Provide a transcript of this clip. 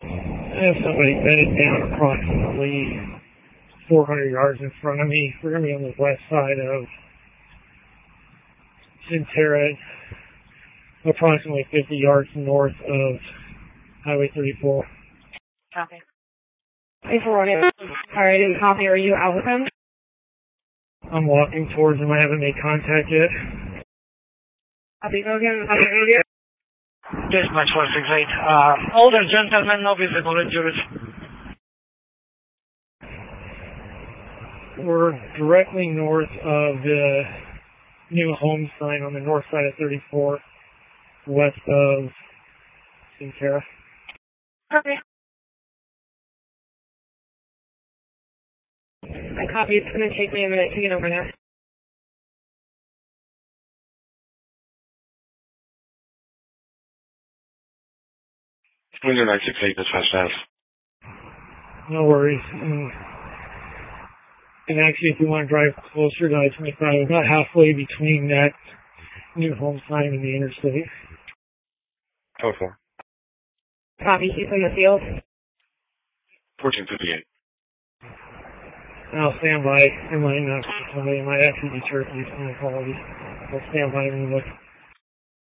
I have somebody bedded down approximately 400 yards in front of me. We're going to be on the west side of Centerra, approximately 50 yards north of Highway 34. Copy. Thanks for running. Alright, and copy. Are you out with him? I'm walking towards him. I haven't made contact yet. Copy, go again. Copy, go again. Dispatch 468. Older gentleman, no visible injuries. We're directly north of the new home sign on the north side of 34, west of Centerra. Okay. I copy. It's going to take me a minute to get over there. Windsor 968, dispatch status. No worries. And actually, if you want to drive closer to I-25, about halfway between that new home sign and the interstate. Okay. Copy. He's in the field. 1458. I'll stand by. It might not be somebody. It might actually be Turkey. I'll stand by and look.